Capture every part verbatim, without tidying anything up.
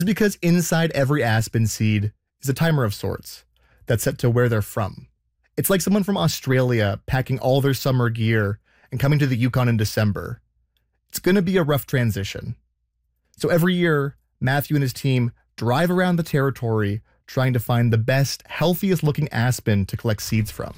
It's because inside every aspen seed is a timer of sorts that's set to where they're from. It's like someone from Australia packing all their summer gear and coming to the Yukon in December. It's going to be a rough transition. So every year, Matthew and his team drive around the territory trying to find the best, healthiest looking aspen to collect seeds from.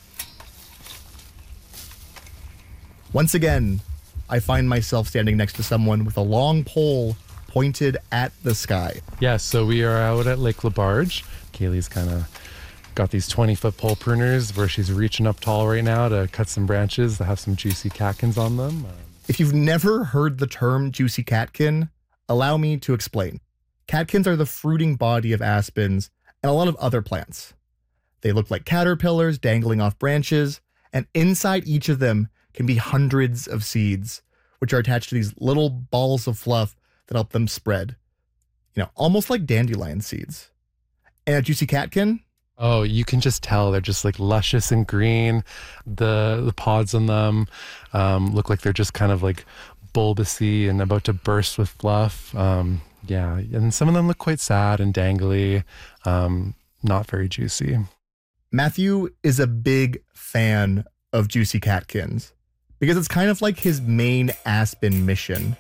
Once again, I find myself standing next to someone with a long pole pointed at the sky. Yeah, so we are out at Lake Labarge. Kaylee's kind of got these twenty-foot pole pruners where she's reaching up tall right now to cut some branches that have some juicy catkins on them. If you've never heard the term juicy catkin, allow me to explain. Catkins are the fruiting body of aspens and a lot of other plants. They look like caterpillars dangling off branches, and inside each of them can be hundreds of seeds, which are attached to these little balls of fluff that help them spread. You know, almost like dandelion seeds. And a juicy catkin? Oh, you can just tell they're just like luscious and green. The the pods on them um, look like they're just kind of like bulbousy and about to burst with fluff. Um, yeah, and some of them look quite sad and dangly, um, not very juicy. Matthew is a big fan of juicy catkins because it's kind of like his main aspen mission.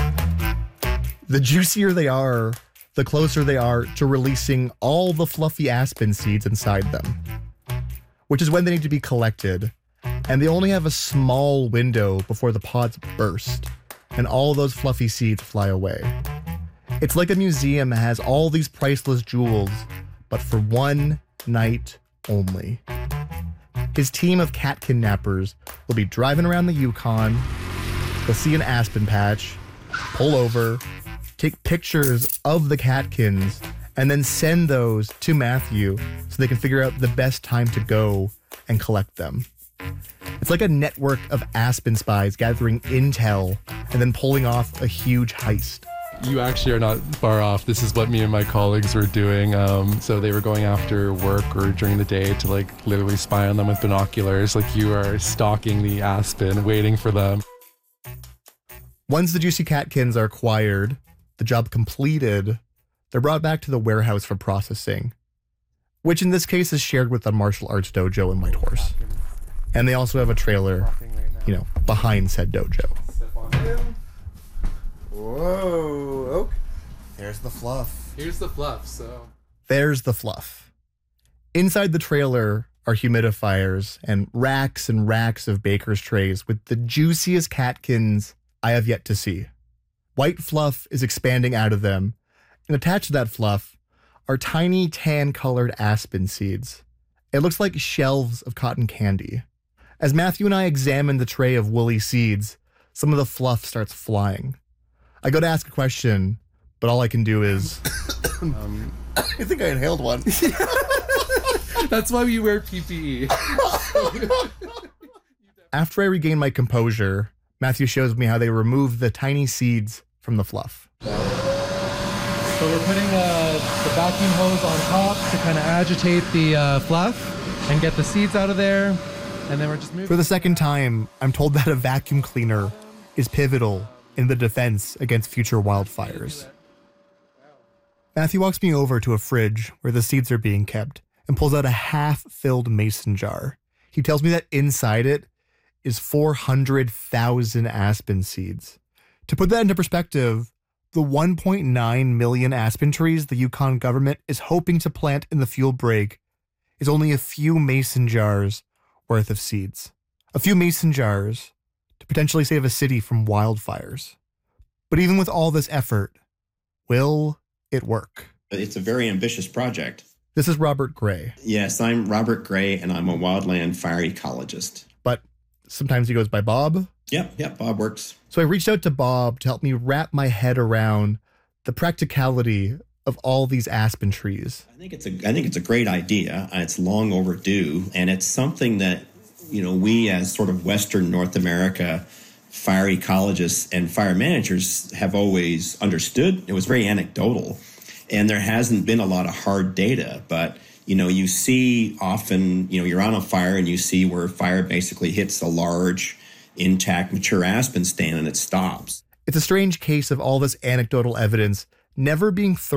The juicier they are, the closer they are to releasing all the fluffy aspen seeds inside them, which is when they need to be collected, and they only have a small window before the pods burst and all those fluffy seeds fly away. It's like a museum that has all these priceless jewels, but for one night only. His team of cat kidnappers will be driving around the Yukon. They'll see an aspen patch, pull over, take pictures of the catkins, and then send those to Matthew so they can figure out the best time to go and collect them. It's like a network of aspen spies gathering intel and then pulling off a huge heist. You actually are not far off. This is what me and my colleagues were doing. Um, so they were going after work or during the day to like literally spy on them with binoculars. Like you are stalking the aspen, waiting for them. Once the juicy catkins are acquired, the job completed, they're brought back to the warehouse for processing, which in this case is shared with the martial arts dojo in Whitehorse. And they also have a trailer, you know, behind said dojo. Whoa, okay. There's the fluff. Here's the fluff, so. There's the fluff. Inside the trailer are humidifiers and racks and racks of baker's trays with the juiciest catkins I have yet to see. White fluff is expanding out of them, and attached to that fluff are tiny tan-colored aspen seeds. It looks like shelves of cotton candy. As Matthew and I examine the tray of woolly seeds, some of the fluff starts flying. I go to ask a question, but all I can do is... um, I think I inhaled one. That's why we wear P P E. After I regain my composure, Matthew shows me how they remove the tiny seeds from the fluff. So we're putting uh, the vacuum hose on top to kind of agitate the uh, fluff and get the seeds out of there. And then we're just moving. For the second time, I'm told that a vacuum cleaner is pivotal in the defense against future wildfires. Matthew walks me over to a fridge where the seeds are being kept and pulls out a half-filled mason jar. He tells me that inside it is four hundred thousand aspen seeds. To put that into perspective, the one point nine million aspen trees the Yukon government is hoping to plant in the fuel break is only a few mason jars worth of seeds. A few mason jars to potentially save a city from wildfires. But even with all this effort, will it work? It's a very ambitious project. This is Robert Gray. Yes, I'm Robert Gray, and I'm a wildland fire ecologist. But sometimes he goes by Bob. Yep, yep, Bob works. So I reached out to Bob to help me wrap my head around the practicality of all these aspen trees. I think it's a I think it's a great idea. It's long overdue, and it's something that, you know, we as sort of Western North America fire ecologists and fire managers have always understood. It was very anecdotal, and there hasn't been a lot of hard data, but you know, you see often, you know, you're on a fire and you see where fire basically hits a large, intact, mature aspen stand and it stops. It's a strange case of all this anecdotal evidence never being